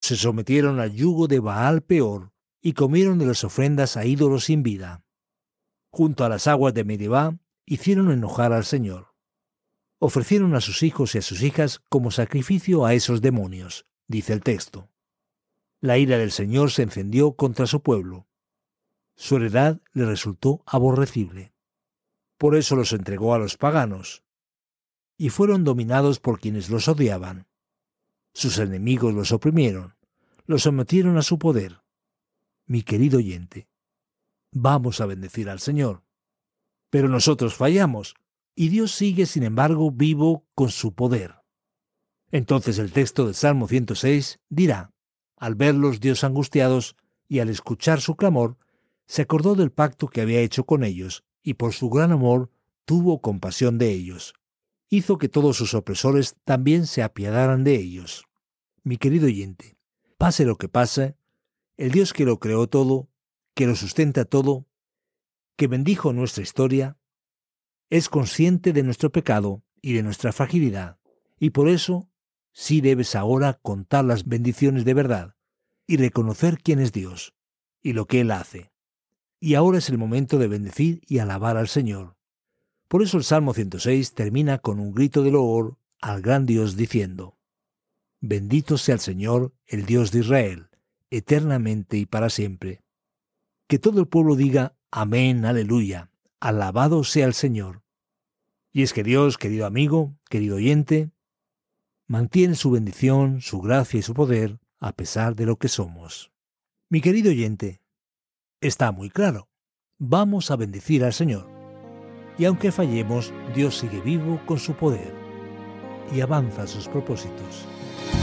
Se sometieron al yugo de Baal Peor y comieron de las ofrendas a ídolos sin vida. Junto a las aguas de Meribá hicieron enojar al Señor. Ofrecieron a sus hijos y a sus hijas como sacrificio a esos demonios, dice el texto. La ira del Señor se encendió contra su pueblo. Su heredad le resultó aborrecible. Por eso los entregó a los paganos, y fueron dominados por quienes los odiaban. Sus enemigos los oprimieron, los sometieron a su poder. Mi querido oyente, vamos a bendecir al Señor. Pero nosotros fallamos, y Dios sigue, sin embargo, vivo con su poder. Entonces el texto del Salmo 106 dirá: al verlos Dios angustiados y al escuchar su clamor, se acordó del pacto que había hecho con ellos, y por su gran amor tuvo compasión de ellos. Hizo que todos sus opresores también se apiadaran de ellos. Mi querido oyente, pase lo que pase, el Dios que lo creó todo, que lo sustenta todo, que bendijo nuestra historia, es consciente de nuestro pecado y de nuestra fragilidad, y por eso sí debes ahora contar las bendiciones de verdad y reconocer quién es Dios y lo que Él hace. Y ahora es el momento de bendecir y alabar al Señor. Por eso el Salmo 106 termina con un grito de loor al gran Dios diciendo: bendito sea el Señor, el Dios de Israel, eternamente y para siempre. Que todo el pueblo diga amén, aleluya, alabado sea el Señor. Y es que Dios, querido amigo, querido oyente, mantiene su bendición, su gracia y su poder a pesar de lo que somos. Mi querido oyente, está muy claro. Vamos a bendecir al Señor. Y aunque fallemos, Dios sigue vivo con su poder y avanza sus propósitos.